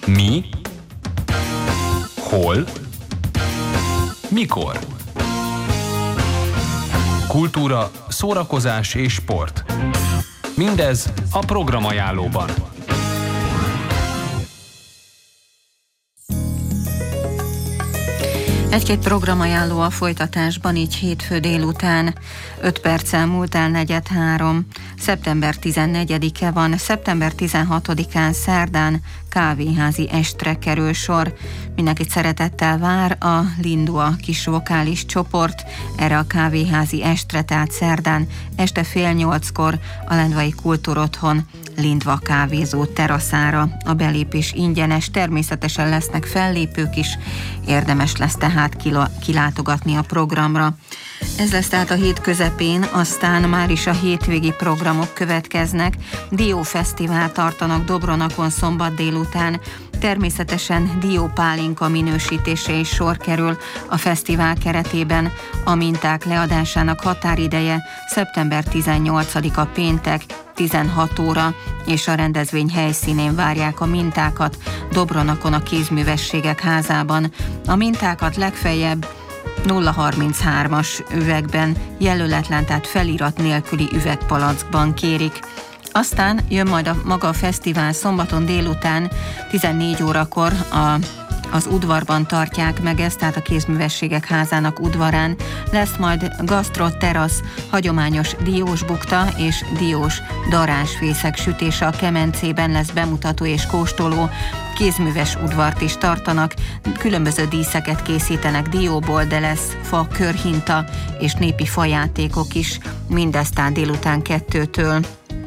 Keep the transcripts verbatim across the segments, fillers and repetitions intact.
Mi? Hol? Mikor? Kultúra, szórakozás és sport. Mindez a programajánlóban. Egy-két programajánló a folytatásban, így hétfő délután. öt perccel múlt el negyed három. szeptember tizennegyedike van, szeptember tizenhatodikán szerdán kávéházi estre kerül sor. Mindenkit szeretettel vár a Lindua kis vokális csoport erre a kávéházi estre, tehát szerdán este fél nyolckor a Lendvai Kultúrotthon Lindva kávézó teraszára. A belépés ingyenes, természetesen lesznek fellépők is, érdemes lesz tehát kilátogatni a programra. Ez lesz tehát a hét közepén, aztán már is a hétvégi programok következnek. Diófesztivál tartanak Dobronakon szombat délután. Természetesen diópálinka minősítése is sor kerül a fesztivál keretében. A minták leadásának határideje szeptember tizennyolcadika péntek, tizenhat óra, és a rendezvény helyszínén várják a mintákat Dobronakon a Kézművességek házában. A mintákat legfeljebb nulla harminchárom-as üvegben, jelöletlen, tehát felirat nélküli üvegpalackban kérik. Aztán jön majd a maga a fesztivál szombaton délután tizennégy órakor a az udvarban tartják meg ezt, tehát a Kézművességek házának udvarán. Lesz majd gasztroterasz, hagyományos diós bukta és diós darázsfészek sütése a kemencében, lesz bemutató és kóstoló. Kézműves udvart is tartanak, különböző díszeket készítenek dióból, de lesz fa, körhinta és népi fajátékok is, mindezt tehát délután kettőtől.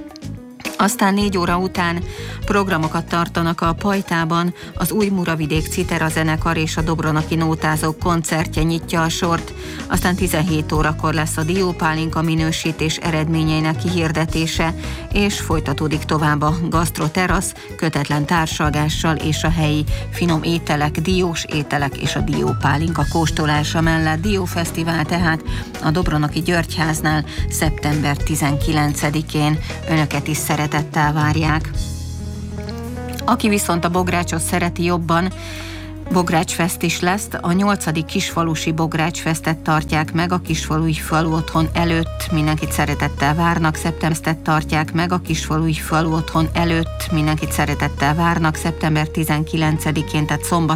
Aztán négy óra után programokat tartanak a Pajtában, az Új Muravidék Citera zenekar és a Dobronaki Nótázók koncertje nyitja a sort, aztán tizenhét órakor lesz a diópálinka minősítés eredményeinek kihirdetése, és folytatódik tovább a gasztroterasz, kötetlen társalgással és a helyi finom ételek, diós ételek és a diópálinka kóstolása mellett. Diófesztivál tehát a Dobronaki Györgyháznál szeptember tizenkilencedikén. Önöket is szeretettel várják. Aki viszont a Bográcsot szereti jobban, Bográcsfest is lesz. A nyolcadik kisfalusi Bográcsfestet tartják meg a Kisfalui Falu Otthon előtt. Mindenkit szeretettel várnak, szeptembert tartják meg a Kisfalui Falu Otthon előtt. Mindenkit szeretettel várnak, szeptember tizenkilencedikén, tehát szombat